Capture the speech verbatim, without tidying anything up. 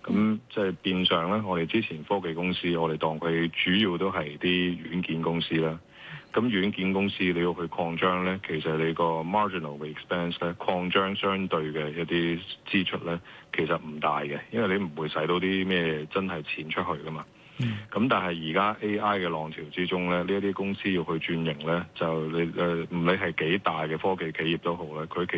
咁即係變相咧，我哋之前科技公司，我哋當佢主要都係啲軟件公司啦。咁軟件公司你要去擴張咧，其實你個 marginal 嘅 expense 咧，擴張相對嘅一啲支出咧，其實唔大嘅，因為你唔會使到啲咩真係錢出去噶嘛。咁、嗯、但係而家 A I 嘅浪潮之中咧，呢一啲公司要去轉型咧，就你誒唔理係幾大嘅科技企業都好咧，佢其